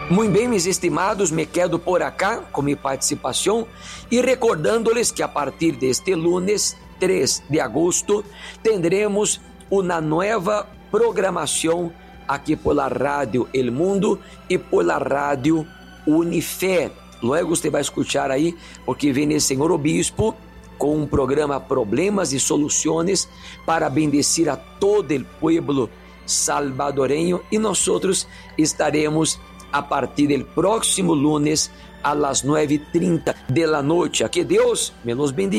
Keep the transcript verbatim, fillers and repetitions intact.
Muito bem, meus estimados, me quedo por acá com minha participação e recordando-lhes que a partir deste lunes, três de agosto, tendremos uma nova programação aqui pela Rádio El Mundo e pela Rádio Unifé. Logo você vai escutar aí, porque vem o senhor obispo com um programa Problemas e Soluções para bendecir a todo o pueblo salvadoreño e nós outros estaremos a partir do próximo lunes a las nueve e trinta de la noche. Que Deus me los bendiga.